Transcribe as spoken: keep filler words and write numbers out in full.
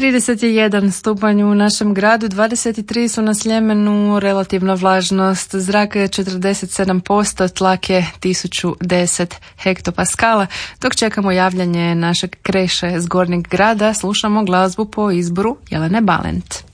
trideset jedan stupanj u našem gradu, dvadeset tri su na Sljemenu, relativna vlažnost zraka je četrdeset sedam posto, tlak je tisuću deset hektopaskala. Dok čekamo javljanje našeg Kreše s Gornjeg grada, slušamo glazbu po izboru Jelene Balent.